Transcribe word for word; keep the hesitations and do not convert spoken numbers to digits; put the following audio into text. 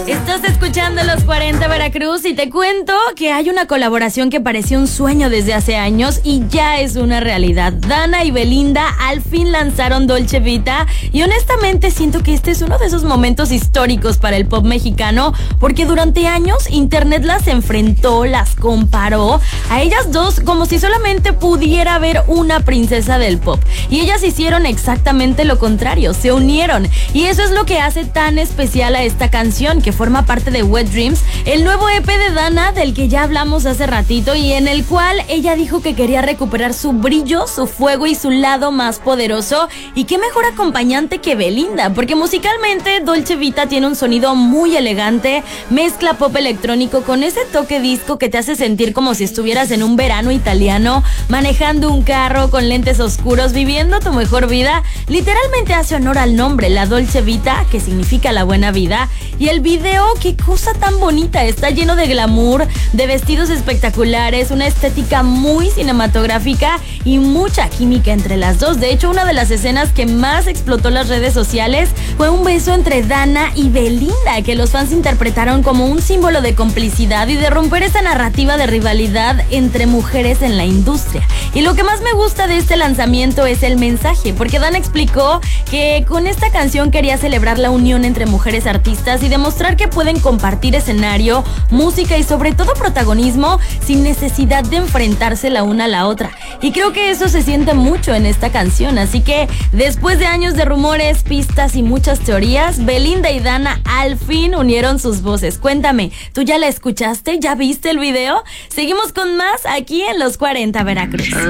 Estás escuchando Los cuarenta Veracruz y te cuento que hay una colaboración que parecía un sueño desde hace años y ya es una realidad. Dana y Belinda al fin lanzaron Dolce Vita y honestamente siento que este es uno de esos momentos históricos para el pop mexicano porque durante años internet las enfrentó, las comparó a ellas dos como si solamente pudiera haber una princesa del pop y ellas hicieron exactamente lo contrario, se unieron y eso es lo que hace tan especial a esta canción que forma parte de Wet Dreams, el nuevo E P de Dana del que ya hablamos hace ratito y en el cual ella dijo que quería recuperar su brillo, su fuego y su lado más poderoso. Y qué mejor acompañante que Belinda, porque musicalmente Dolce Vita tiene un sonido muy elegante, mezcla pop electrónico con ese toque disco que te hace sentir como si estuvieras en un verano italiano, manejando un carro con lentes oscuros, viviendo tu mejor vida. Literalmente hace honor al nombre, la Dolce Vita, que significa la buena vida. Y el video, qué cosa tan bonita, está lleno de glamour, de vestidos espectaculares, una estética muy cinematográfica y mucha química entre las dos. De hecho, una de las escenas que más explotó las redes sociales fue un beso entre Dana y Belinda, que los fans interpretaron como un símbolo de complicidad y de romper esa narrativa de rivalidad entre mujeres en la industria. Y lo que más me gusta de este lanzamiento es el mensaje, porque Dana explicó que con esta canción quería celebrar la unión entre mujeres artistas y demostrar que pueden compartir escenario, música y sobre todo protagonismo sin necesidad de enfrentarse la una a la otra. Y creo que eso se siente mucho en esta canción, así que después de años de rumores, pistas y muchas teorías, Belinda y Dana al fin unieron sus voces. Cuéntame, ¿tú ya la escuchaste? ¿Ya viste el video? Seguimos con más aquí en Los cuarenta Veracruz.